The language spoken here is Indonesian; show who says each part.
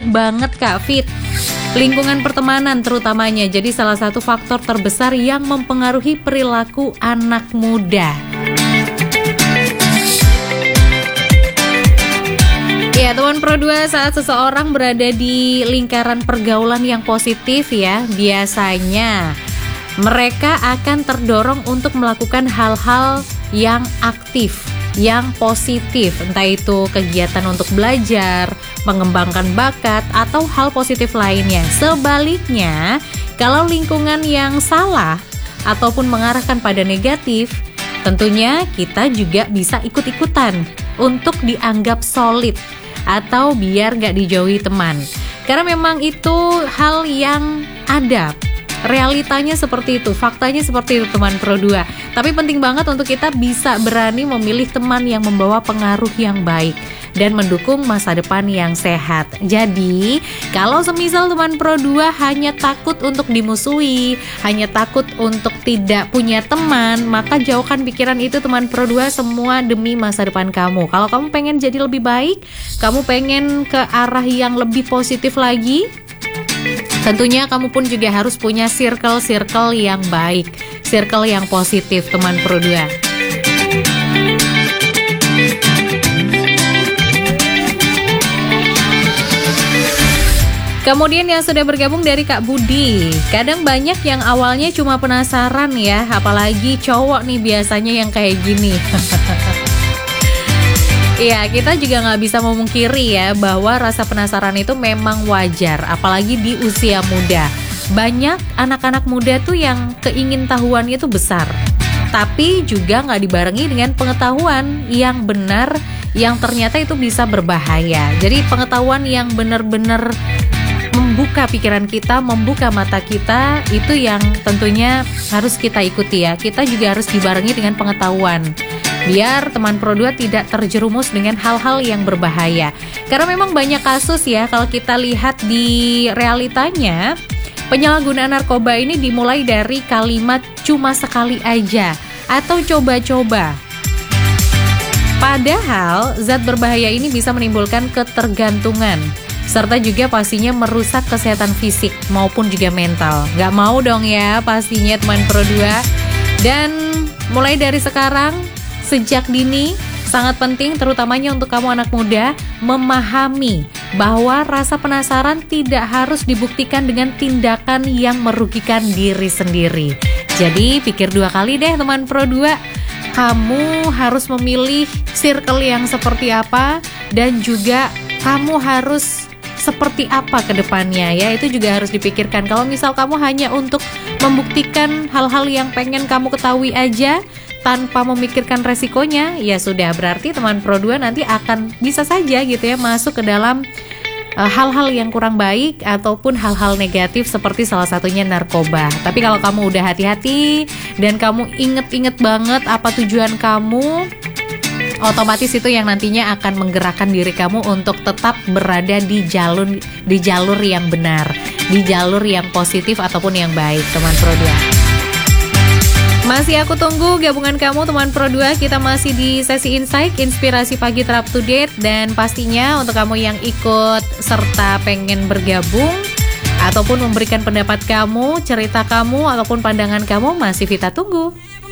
Speaker 1: banget Kak Fit. Lingkungan pertemanan terutamanya jadi salah satu faktor terbesar yang mempengaruhi perilaku anak muda. Ya teman Pro 2, saat seseorang berada di lingkaran pergaulan yang positif ya, biasanya mereka akan terdorong untuk melakukan hal-hal yang aktif, yang positif, entah itu kegiatan untuk belajar, mengembangkan bakat, atau hal positif lainnya. Sebaliknya, kalau lingkungan yang salah ataupun mengarahkan pada negatif, tentunya kita juga bisa ikut-ikutan untuk dianggap solid atau biar gak dijauhi teman. Karena memang itu hal yang ada, realitanya seperti itu, faktanya seperti itu teman Pro 2. Tapi penting banget untuk kita bisa berani memilih teman yang membawa pengaruh yang baik dan mendukung masa depan yang sehat. Jadi, kalau semisal teman Pro 2 hanya takut untuk dimusuhi, hanya takut untuk tidak punya teman, maka jauhkan pikiran itu teman Pro 2, semua demi masa depan kamu. Kalau kamu pengen jadi lebih baik, kamu pengen ke arah yang lebih positif lagi, tentunya kamu pun juga harus punya circle-circle yang baik, circle yang positif teman Pro 2. Kemudian yang sudah bergabung dari Kak Budi, kadang banyak yang awalnya cuma penasaran ya, apalagi cowok nih biasanya yang kayak gini. Iya, kita juga nggak bisa memungkiri ya bahwa rasa penasaran itu memang wajar, apalagi di usia muda. Banyak anak-anak muda tuh yang keingintahuannya itu besar, tapi juga nggak dibarengi dengan pengetahuan yang benar, yang ternyata itu bisa berbahaya. Jadi pengetahuan yang benar-benar membuka pikiran kita, membuka mata kita, itu yang tentunya harus kita ikuti ya. Kita juga harus dibarengi dengan pengetahuan, biar teman Pro 2 tidak terjerumus dengan hal-hal yang berbahaya. Karena memang banyak kasus ya, kalau kita lihat di realitanya, penyalahgunaan narkoba ini dimulai dari kalimat cuma sekali aja atau coba-coba. Padahal zat berbahaya ini bisa menimbulkan ketergantungan, serta juga pastinya merusak kesehatan fisik maupun juga mental. Gak mau dong ya pastinya teman Pro 2. Dan mulai dari sekarang, sejak dini, sangat penting terutamanya untuk kamu anak muda memahami bahwa rasa penasaran tidak harus dibuktikan dengan tindakan yang merugikan diri sendiri. Jadi pikir dua kali deh teman Pro 2. Kamu harus memilih circle yang seperti apa, dan juga kamu harus seperti apa ke depannya ya, itu juga harus dipikirkan. Kalau misal kamu hanya untuk membuktikan hal-hal yang pengen kamu ketahui aja tanpa memikirkan resikonya, ya sudah, berarti teman Pro 2 nanti akan bisa saja gitu ya masuk ke dalam hal-hal yang kurang baik ataupun hal-hal negatif seperti salah satunya narkoba. Tapi kalau kamu udah hati-hati dan kamu inget-inget banget apa tujuan kamu, otomatis itu yang nantinya akan menggerakkan diri kamu untuk tetap berada di jalur yang benar, di jalur yang positif ataupun yang baik teman Pro 2. Masih aku tunggu gabungan kamu teman Pro 2. Kita masih di sesi Insight Inspirasi Pagi Terap to Date, dan pastinya untuk kamu yang ikut serta pengen bergabung ataupun memberikan pendapat kamu, cerita kamu ataupun pandangan kamu, masih Vita tunggu.